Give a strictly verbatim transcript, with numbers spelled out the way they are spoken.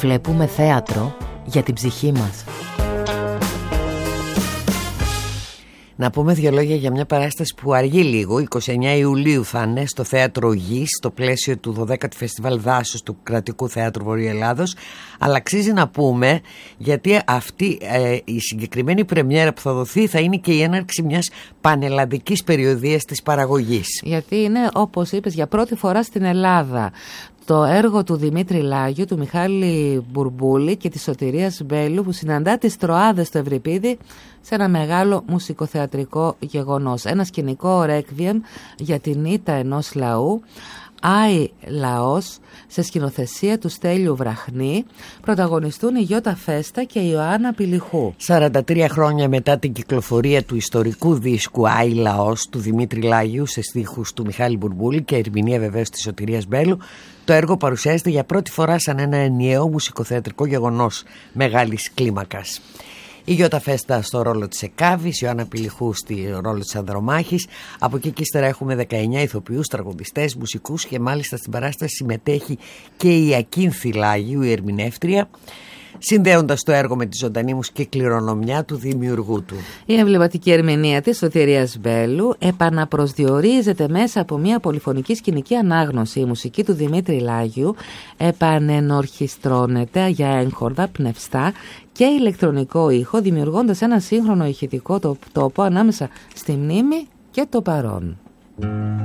Βλέπουμε θέατρο για την ψυχή μας. Να πούμε δύο λόγια για μια παράσταση που αργεί λίγο. εικοστή ενάτη Ιουλίου θα είναι στο Θέατρο Γης, στο πλαίσιο του δωδέκατου Φεστιβάλ Δάσους του Κρατικού Θεάτρου Βορείου Ελλάδος. Αλλά αξίζει να πούμε, γιατί αυτή ε, η συγκεκριμένη πρεμιέρα που θα δοθεί θα είναι και η έναρξη μιας πανελλαδικής περιοδίας της παραγωγής. Γιατί είναι, όπως είπες, για πρώτη φορά στην Ελλάδα το έργο του Δημήτρη Λάγιου, του Μιχάλη Μπουρμπούλη και της Σωτηρίας Μπέλου, που συναντά τις Τροάδες στο Ευρυπίδη σε ένα μεγάλο μουσικοθεατρικό γεγονός. Ένα σκηνικό ρέκβιεμ για την ήττα ενός λαού, Άι Λαός, σε σκηνοθεσία του Στέλιου Βραχνή. Πρωταγωνιστούν η Γιώτα Φέστα και η Ιωάννα Πηλιχού. σαράντα τρία χρόνια μετά την κυκλοφορία του ιστορικού δίσκου Άι Λαός του Δημήτρη Λάγιου, σε στίχους του Μιχάλη Μπουρμπούλη και ερμηνεία βεβαίως της Σωτηρίας Μπέλου, το έργο παρουσιάζεται για πρώτη φορά σαν ένα ενιαίο μουσικοθεατρικό γεγονός μεγάλης κλίμακας. Η Γιώτα Φέστα στο ρόλο της Εκάβης, η Ιωάννα Πηλιχού στο ρόλο της Ανδρομάχης. Από εκεί και ύστερα έχουμε δεκαεννιά ηθοποιούς, τραγουδιστές, μουσικούς και μάλιστα στην παράσταση συμμετέχει και η Ακίνθη Λάγιου, η ερμηνεύτρια, συνδέοντας το έργο με τη ζωντανή μουσική κληρονομιά του δημιουργού του. Η εμβληματική ερμηνεία της Σωτηρίας Μπέλου επαναπροσδιορίζεται μέσα από μια πολυφωνική σκηνική ανάγνωση. Η μουσική του Δημήτρη Λάγιου επανενορχιστρώνεται για έγχορδα, πνευστά και ηλεκτρονικό ήχο, δημιουργώντας ένα σύγχρονο ηχητικό τόπο ανάμεσα στη μνήμη και το παρόν.